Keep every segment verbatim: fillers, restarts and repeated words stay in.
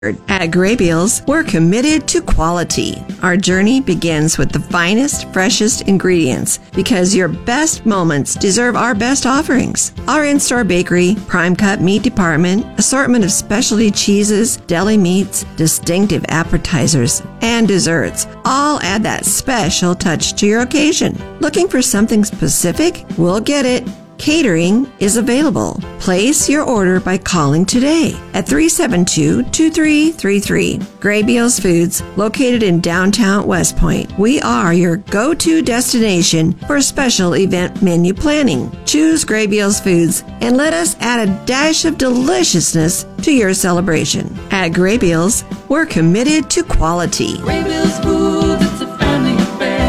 At Graybeals, we're committed to quality. Our journey begins with the finest, freshest ingredients because your best moments deserve our best offerings. Our in-store bakery, prime cut meat department, assortment of specialty cheeses, deli meats, distinctive appetizers, and desserts all add that special touch to your occasion. Looking for something specific? We'll get it. Catering is available. Place your order by calling today at three seven two, two three three three. Graybeals Foods, located in downtown West Point. We are your go-to destination for special event menu planning. Choose Graybeals Foods and let us add a dash of deliciousness to your celebration. At Graybeals, we're committed to quality. Graybeals Foods, it's a family affair.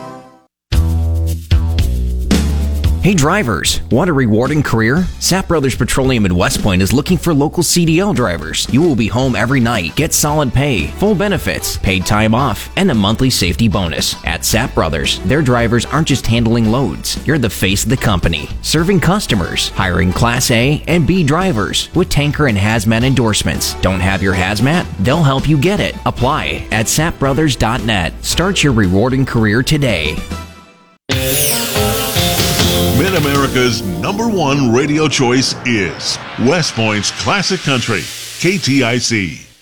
Hey drivers, want a rewarding career? Sapp Brothers Petroleum in West Point is looking for local C D L drivers. You will be home every night, get solid pay, full benefits, paid time off, and a monthly safety bonus. At Sapp Brothers, their drivers aren't just handling loads. You're the face of the company, serving customers, hiring Class A and B drivers with tanker and hazmat endorsements. Don't have your hazmat? They'll help you get it. Apply at sap brothers dot net. Start your rewarding career today. Mid-America's number one radio choice is West Point's Classic Country, K T I C.